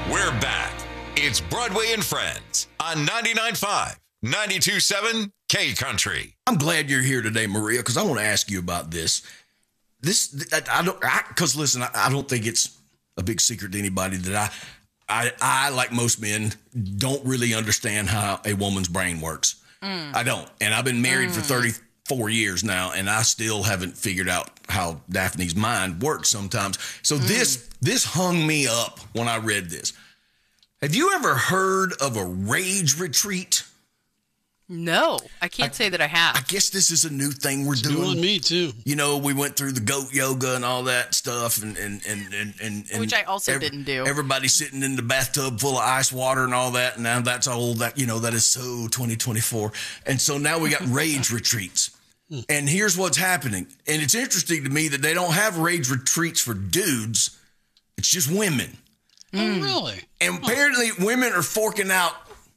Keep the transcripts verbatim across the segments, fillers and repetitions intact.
We're back. It's Broadway and Friends on ninety-nine point five, ninety-two point seven K Country. I'm glad you're here today, Maria, because I want to ask you about this. This, I, I don't, because listen, I, I don't think it's a big secret to anybody that I, I, I, like most men, don't really understand how a woman's brain works. Mm. I don't. And I've been married mm. for thirty-four years now, and I still haven't figured out how Daphne's mind works sometimes. So mm. this, this hung me up when I read this. Have you ever heard of a rage retreat? No, I can't I, say that I have. I guess this is a new thing we're it's doing. New on me too. You know, we went through the goat yoga and all that stuff, and and and and, and, and which I also every, didn't do. Everybody sitting in the bathtub full of ice water and all that. And now that's all that you know. That is so twenty twenty-four. And so now we got rage retreats. And here's what's happening. And it's interesting to me that they don't have rage retreats for dudes. It's just women. Oh, really? And apparently women are forking out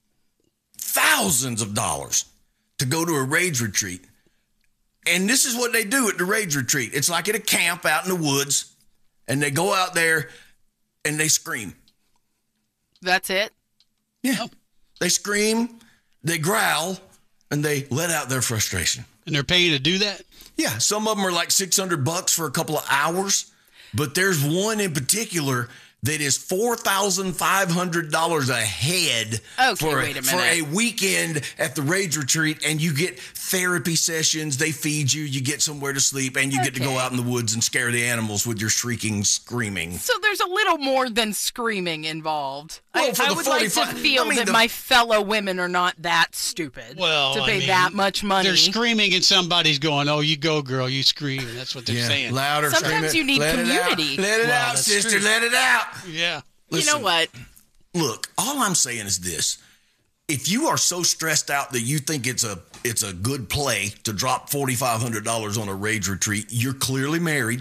thousands of dollars to go to a rage retreat. And this is what they do at the rage retreat. It's like at a camp out in the woods, and they go out there and they scream. That's it? Yeah. Oh. They scream, they growl, and they let out their frustration. And they're paying to do that? Yeah. Some of them are like six hundred bucks for a couple of hours. But there's one in particular that is four thousand five hundred dollars a head okay, for, a, wait a for a weekend at the Rage Retreat, and you get therapy sessions, they feed you, you get somewhere to sleep, and you okay. get to go out in the woods and scare the animals with your shrieking screaming. So there's a little more than screaming involved. Well, I, I would like to feel I mean, that the, my fellow women are not that stupid well, to pay I mean, that much money. They're screaming and somebody's going, oh, you go, girl, you scream. That's what they're yeah, saying. Louder, Sometimes scream you need let community. It let it well, out, sister, true. Let it out. Yeah. Listen, you know what? Look, all I'm saying is this. If you are so stressed out that you think it's a it's a good play to drop four thousand five hundred dollars on a rage retreat, you're clearly married.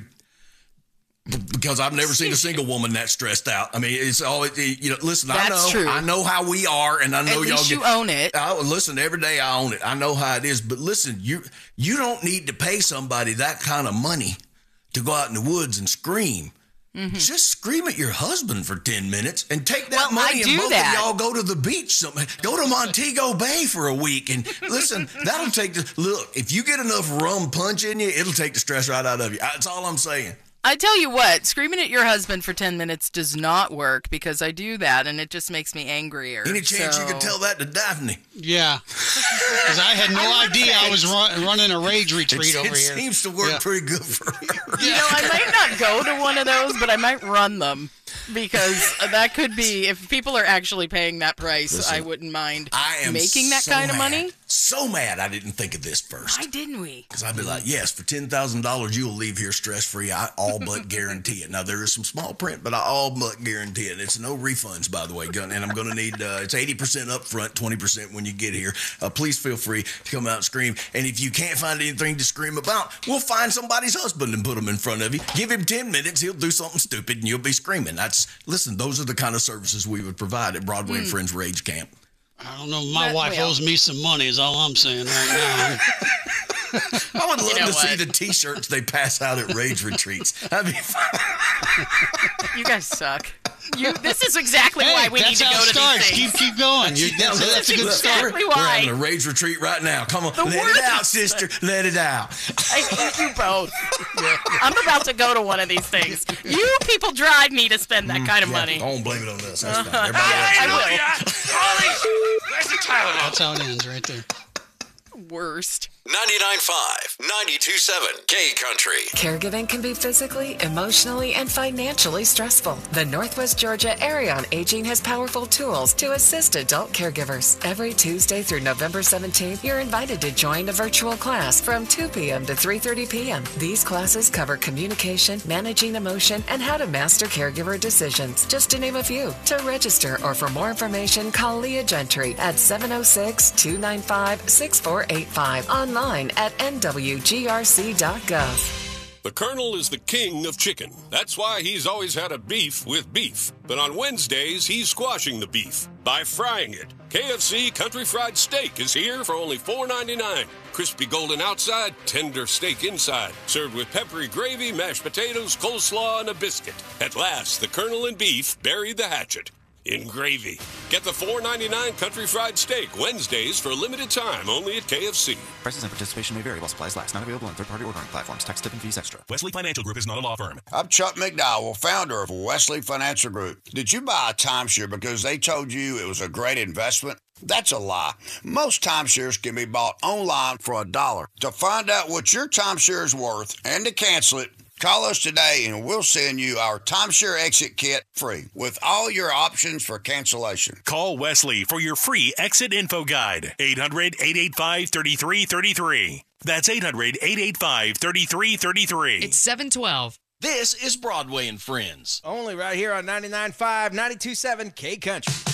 Because I've never seen a single woman that stressed out. I mean, it's always, you know, listen, That's I know true. I know how we are, and I know At y'all least get, you own it. I, listen, every day I own it. I know how it is. But listen, you you don't need to pay somebody that kind of money to go out in the woods and scream. Mm-hmm. Just scream at your husband for ten minutes and take that well, money I and both that. of y'all go to the beach. Some, go to Montego Bay for a week. And listen, that'll take the, look, if you get enough rum punch in you, it'll take the stress right out of you. That's all I'm saying. I tell you what, screaming at your husband for ten minutes does not work because I do that and it just makes me angrier. Any chance so... you could tell that to Daphne? Yeah. Because I had no I idea I was run, running a rage retreat it's, over it here. It seems to work yeah. pretty good for her. You know, I might not go to one of those, but I might run them. Because that could be, if people are actually paying that price, Listen, I wouldn't mind I am making that so kind mad, of money. So mad I didn't think of this first. Why didn't we? Because I'd be like, yes, for ten thousand dollars, you'll leave here stress-free. I all but guarantee it. Now, there is some small print, but I all but guarantee it. It's no refunds, by the way. And I'm going to need, uh, it's eighty percent up front, twenty percent when you get here. Uh, please feel free to come out and scream. And if you can't find anything to scream about, we'll find somebody's husband and put him in front of you. Give him ten minutes, he'll do something stupid, and you'll be screaming. That's, listen, those are the kind of services we would provide at Broadway mm. and Friends Rage Camp. I don't know. My that, wife well. owes me some money is all I'm saying right now. I would love you know to what? see the T-shirts they pass out at rage retreats. That'd be fun. You guys suck. You, this is exactly hey, why we need to go to starts. these things. Keep, keep going. You, that's, yeah, that's a good exactly start. why. We're having a rage retreat right now. Come on, The let worst. it out, sister. Let it out. I hate you both. I'm about to go to one of these things. You people drive me to spend that kind of Yeah, money. I won't blame it on us. That's fine. Uh-huh. Everybody else- I will. Holy, where's the Tylenol? That's how it ends right there. Worst. ninety-nine point five, ninety-two point seven K Country. Caregiving can be physically, emotionally, and financially stressful. The Northwest Georgia Area on Aging has powerful tools to assist adult caregivers. Every Tuesday through November seventeenth, you're invited to join a virtual class from two p.m. to three thirty p.m. These classes cover communication, managing emotion, and how to master caregiver decisions, just to name a few. To register or for more information, call Leah Gentry at seven oh six, two nine five, six four eight five. Online at N W G R C dot gov. The Colonel is the king of chicken. That's why he's always had a beef with beef. But on Wednesdays, he's squashing the beef by frying it. K F C Country Fried Steak is here for only four ninety-nine. Crispy golden outside, tender steak inside. Served with peppery gravy, mashed potatoes, coleslaw, and a biscuit. At last, the Colonel and beef buried the hatchet. in gravy. Get the four ninety-nine Country Fried Steak Wednesdays for a limited time only at K F C. Prices and participation may vary while supplies last. Not available on third-party ordering platforms. Tax, tip, and fees extra. Wesley Financial Group is not a law firm. I'm Chuck McDowell, founder of Wesley Financial Group. Did you buy a timeshare because they told you it was a great investment? That's a lie. Most timeshares can be bought online for a dollar. To find out what your timeshare is worth and to cancel it, call us today and we'll send you our timeshare exit kit free with all your options for cancellation. Call Wesley for your free exit info guide. eight hundred, eight eight five, three three three three. That's eight hundred, eight eight five, three three three three. It's seven twelve. This is Broadway and Friends. Only right here on ninety-nine point five, ninety-two point seven K Country.